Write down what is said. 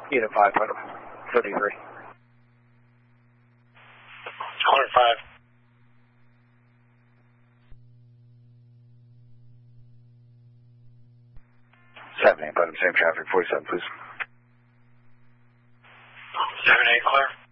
Unit 5, final 33. Corner 5. Seven, 8, bottom, same traffic, 47, please. 7-8, clear.